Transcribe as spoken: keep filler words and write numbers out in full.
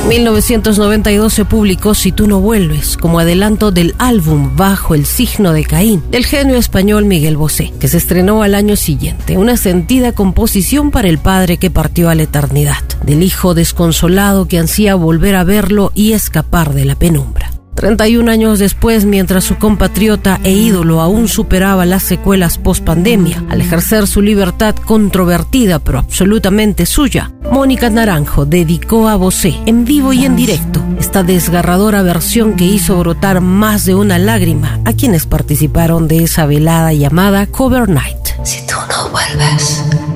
mil novecientos noventa y dos se publicó Si tú no vuelves, como adelanto del álbum Bajo el signo de Caín, del genio español Miguel Bosé, que se estrenó al año siguiente. Una sentida composición para el padre que partió a la eternidad, del hijo desconsolado que ansía volver a verlo y escapar de la penumbra. treinta y un años después, mientras su compatriota e ídolo aún superaba las secuelas post-pandemia, al ejercer su libertad controvertida pero absolutamente suya, Mónica Naranjo dedicó a Bosé, en vivo y en directo, esta desgarradora versión que hizo brotar más de una lágrima a quienes participaron de esa velada llamada Cover Night. Si tú no vuelves.